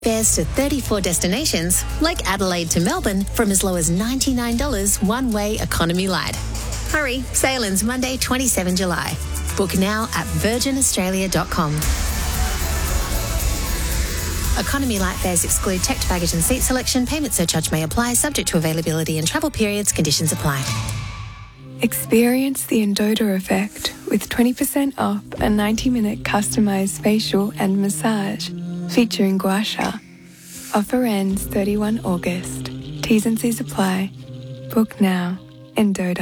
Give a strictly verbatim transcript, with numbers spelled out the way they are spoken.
Fares to thirty-four destinations, like Adelaide to Melbourne, from as low as ninety-nine dollars one-way economy light. Hurry, sail ends Monday, the twenty-seventh of July. Book now at virgin australia dot com. Economy light fares exclude checked baggage and seat selection. Payment surcharge may apply, subject to availability and travel periods. Conditions apply. Experience the Endota effect with twenty percent off a ninety-minute customised facial and massage featuring Gua Sha. Offer ends thirty-first of August. T's and C's apply. Book now. Endota.